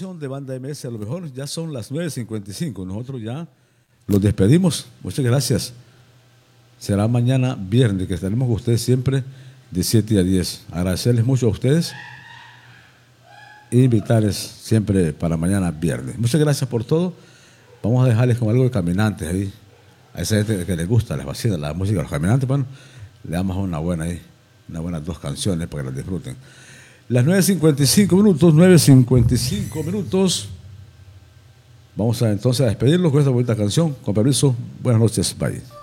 programación de Banda MS, a lo mejor ya son las 9:55. Nosotros ya los despedimos. Muchas gracias. Será mañana viernes, que estaremos con ustedes siempre de 7 a 10. Agradecerles mucho a ustedes e invitarles siempre para mañana viernes. Muchas gracias por todo. Vamos a dejarles con algo de Caminantes ahí. A esa gente que les gusta, les fascina la música de los Caminantes, bueno, le damos una buena ahí, unas buenas 2 canciones para que las disfruten. Las 9:55 minutos. Vamos a entonces a despedirlos con esta bonita canción. Con permiso, buenas noches, bye.